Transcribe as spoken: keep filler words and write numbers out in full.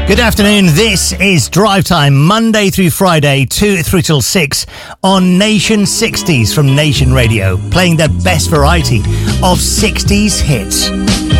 Good afternoon, this is Drive Time, Monday through Friday, two through till six on Nation sixties from Nation Radio, playing the best variety of sixties hits.